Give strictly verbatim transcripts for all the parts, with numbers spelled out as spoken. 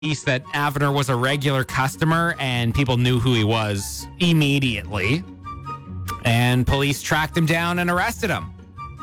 that Avenor was a regular customer and people knew who he was immediately. And police tracked him down and arrested him.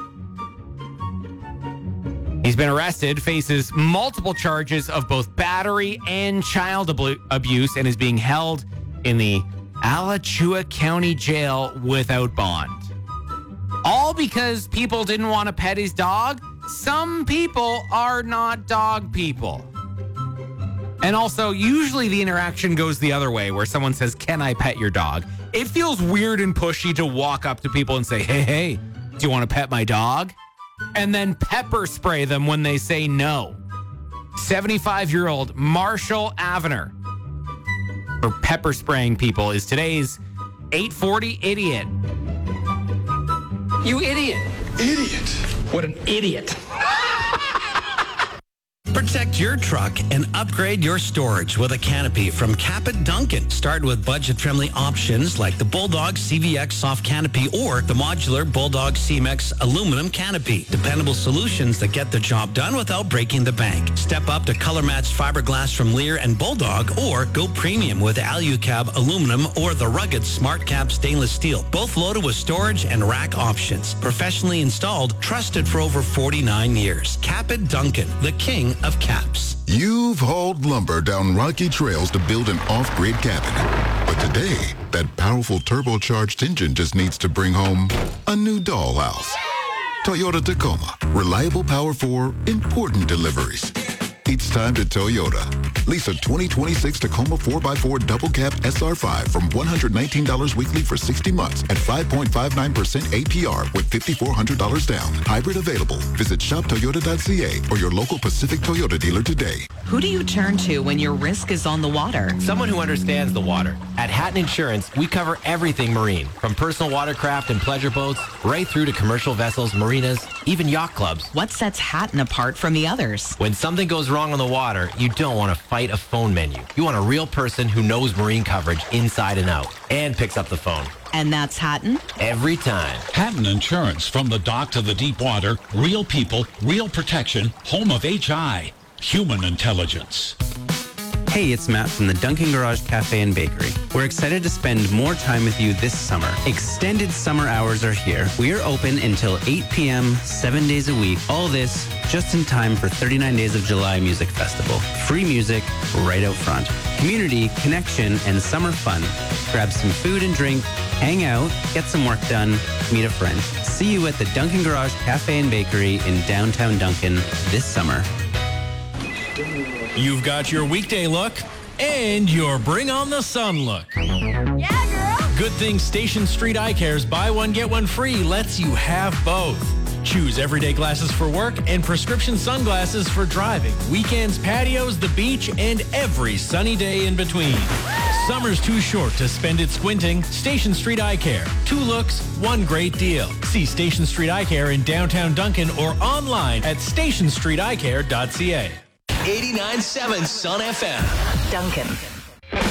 He's been arrested, faces multiple charges of both battery and child ab- abuse, and is being held in the Alachua County Jail without bond. All because people didn't want to pet his dog. Some people are not dog people. And also, usually the interaction goes the other way, where someone says, "Can I pet your dog?" It feels weird and pushy to walk up to people and say, "Hey, hey, do you want to pet my dog?" And then pepper spray them when they say no. seventy-five-year-old Marshall Avenor, for pepper spraying people, is today's eight forty idiot. You idiot. Idiot. What an idiot. Protect your truck and upgrade your storage with a canopy from Capit Duncan. Start with budget-friendly options like the Bulldog C V X soft canopy or the modular Bulldog C M X aluminum canopy. Dependable solutions that get the job done without breaking the bank. Step up to color-matched fiberglass from Lear and Bulldog, or go premium with Alucab aluminum or the rugged SmartCap stainless steel. Both loaded with storage and rack options. Professionally installed, trusted for over forty-nine years. Capit Duncan, the king of caps. You've hauled lumber down rocky trails to build an off-grid cabin. But today, that powerful turbocharged engine just needs to bring home a new dollhouse. Toyota Tacoma. Reliable power for important deliveries. It's time to Toyota. Lease a twenty twenty-six Tacoma four by four double cab S R five from one hundred nineteen dollars weekly for sixty months at five point five nine percent A P R with five thousand four hundred dollars down. Hybrid available. Visit shop toyota dot c a or your local Pacific Toyota dealer today. Who do you turn to when your risk is on the water? Someone who understands the water. At Hatton Insurance, we cover everything marine, from personal watercraft and pleasure boats, right through to commercial vessels, marinas, even yacht clubs. What sets Hatton apart from the others? When something goes wrong on the water, you don't want to fight a phone menu. You want a real person who knows marine coverage inside and out and picks up the phone. And that's Hatton? Every time. Hatton Insurance, from the dock to the deep water, real people, real protection, home of H I, human intelligence. Hey, it's Matt from the Duncan Garage Cafe and Bakery. We're excited to spend more time with you this summer. Extended summer hours are here. We are open until eight p.m., seven days a week. All this just in time for thirty-nine Days of July Music Festival. Free music right out front. Community, connection, and summer fun. Grab some food and drink, hang out, get some work done, meet a friend. See you at the Duncan Garage Cafe and Bakery in downtown Duncan this summer. You've got your weekday look and your bring on the sun look. Yeah, girl. Good thing Station Street Eye Care's buy one, get one free lets you have both. Choose everyday glasses for work and prescription sunglasses for driving, weekends, patios, the beach, and every sunny day in between. Summer's too short to spend it squinting. Station Street Eye Care. Two looks, one great deal. See Station Street Eye Care in downtown Duncan or online at station street eye care dot c a. eighty-nine point seven Sun F M. Duncan.